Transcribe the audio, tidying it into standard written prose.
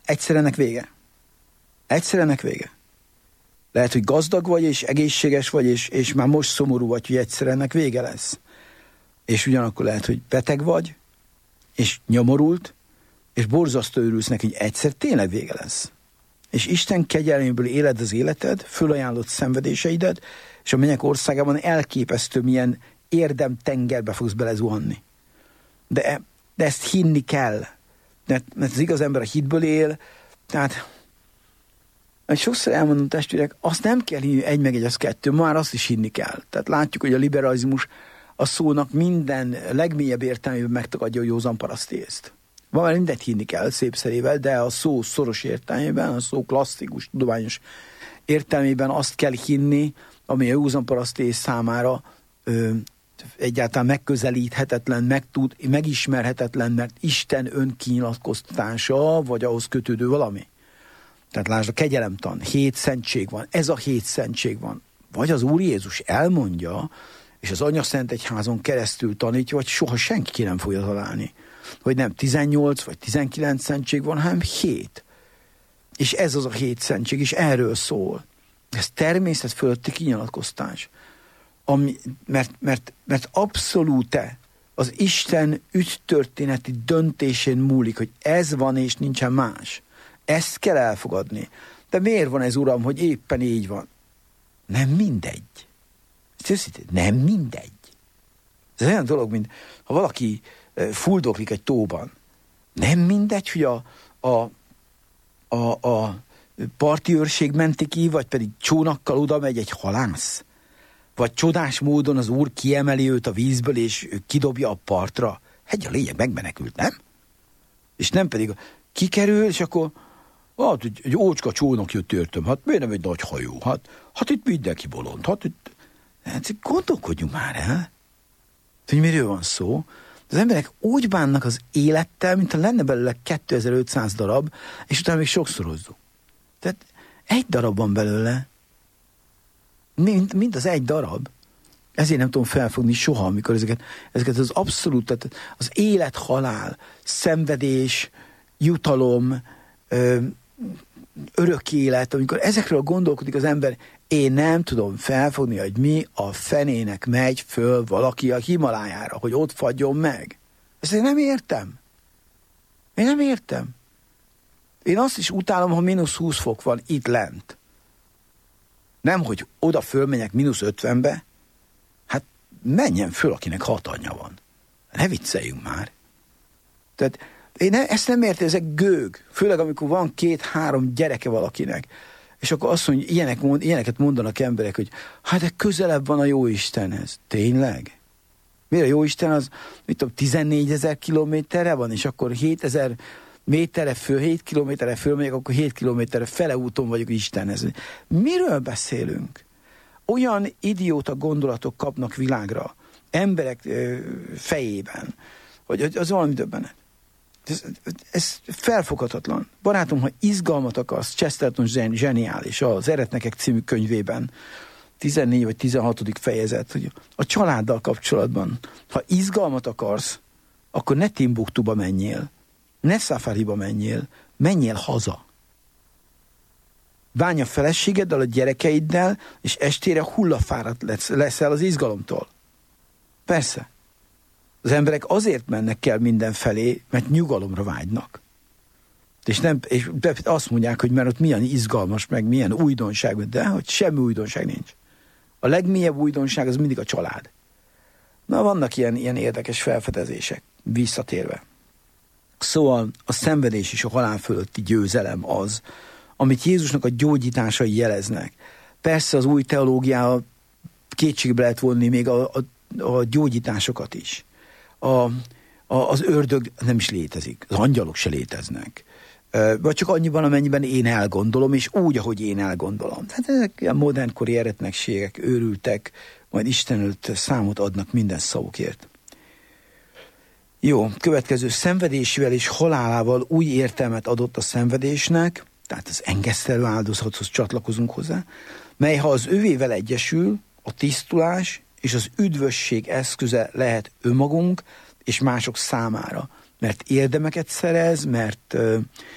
egyszer ennek vége. Egyszer ennek vége. Lehet, hogy gazdag vagy, és egészséges vagy, és már most szomorú vagy, hogy egyszer ennek vége lesz. És ugyanakkor lehet, hogy beteg vagy, és nyomorult, és borzasztó örülsz neki, hogy egyszer tényleg vége lesz. És Isten kegyelméből éled az életed, fölajánlott szenvedéseidet, és a mennyek országában elképesztő milyen érdemtengerbe fogsz belezuhanni. De ezt hinni kell. Mert az igaz ember a hitből él, tehát sokszor elmondom, testvérek, azt nem kell hinni, egy meg egy az kettő, már azt is hinni kell. Tehát látjuk, hogy a liberalizmus a szónak minden legmélyebb értelmében megtagadja a józan parasztészt. Van már mindent hinni kell, szépszerével, de a szó szoros értelmében, a szó klasszikus, tudományos értelmében azt kell hinni, ami a józan parasztész számára egyáltalán megközelíthetetlen, megismerhetetlen, mert Isten önkinyilatkoztatása, vagy ahhoz kötődő valami. Tehát lásd, a kegyelemtan, 7 szentség van, ez a 7 szentség van. Vagy az Úr Jézus elmondja, és az Anyaszent Egyházon keresztül tanítja, vagy soha senki ki nem fogja találni. Hogy nem 18 vagy 19 szentség van, hanem 7. És ez az a 7 szentség, és erről szól. Ez természet fölötti kinyilatkoztás. Mert abszolút az Isten ügytörténeti döntésén múlik, hogy ez van és nincsen más. Ezt kell elfogadni. De miért van ez, Uram, hogy éppen így van? Nem mindegy. Nem mindegy. Ez olyan dolog, mint ha valaki fuldoklik egy tóban. Nem mindegy, hogy a parti őrség menti ki, vagy pedig csónakkal oda megy egy halász. Vagy csodás módon az Úr kiemeli őt a vízből, és kidobja a partra. A lényeg megmenekült, nem? És nem pedig kikerül, és akkor hát egy ócska csónak jött értem. Hát miért nem egy nagy hajó? Hát itt mindenki bolond. Hát gondolkodjunk már el. Hogy miről van szó? Az emberek úgy bánnak az élettel, mint ha lenne belőle 2500 darab, és utána még sokszorozzuk. Tehát egy darab van belőle. Mind az egy darab. Ezért nem tudom felfogni soha, amikor ezeket az abszolút, tehát az élet, halál, szenvedés, jutalom, örök élet, amikor ezekről gondolkodik az ember, én nem tudom felfogni, hogy mi a fenének megy föl valaki a Himalájára, hogy ott fagyjon meg. Ezt én nem értem. Én azt is utálom, ha -20 fok van itt lent. Nem, hogy oda fölmenjek -50-be, hát menjen föl, akinek hatanya van. Ne vicceljünk már. Tehát én ezt nem értem, ezek gőg. Főleg, amikor van 2-3 gyereke valakinek. És akkor azt mondja, ilyeneket mondanak emberek, hogy hát de közelebb van a Jóistenhez. Tényleg? Miért a Jóisten az, 14 000 kilométerre van, és akkor 7000 méterre föl, 7 kilométerre fölmegyek, akkor 7 kilométerre fele úton vagyok Istenhez. Miről beszélünk? Olyan idióta gondolatok kapnak világra, emberek fejében, hogy az valami döbbenet. Ez felfoghatatlan. Barátom, ha izgalmat akarsz, Chesterton zseniális, az Eretnekek című könyvében, 14 vagy 16. fejezet, hogy a családdal kapcsolatban, ha izgalmat akarsz, akkor ne Timbuktuba menjél, ne Szafariba menjél haza. Bánj a feleségeddel, a gyerekeiddel, és estére hullafáradt leszel az izgalomtól. Persze. Az emberek azért mennek el mindenfelé, mert nyugalomra vágynak. És azt mondják, hogy mert ott milyen izgalmas, meg milyen újdonság, de hogy semmi újdonság nincs. A legmélyebb újdonság az mindig a család. Na, vannak ilyen érdekes felfedezések, visszatérve. Szóval a szenvedés és a halál fölötti győzelem az, amit Jézusnak a gyógyításai jeleznek. Persze az új teológiával kétségbe lehet vonni még a gyógyításokat is. Az ördög nem is létezik, az angyalok se léteznek. Vagy csak annyiban, amennyiben én elgondolom, és úgy, ahogy én elgondolom. Tehát ezek a modernkori eretnekségek, őrültek, majd Isten előtt számot adnak minden szavukért. Jó, következő: szenvedésével és halálával új értelmet adott a szenvedésnek, tehát az engesztelő áldozathoz csatlakozunk hozzá, mely ha az övével egyesül, a tisztulás és az üdvösség eszköze lehet önmagunk és mások számára. Mert érdemeket szerez, mert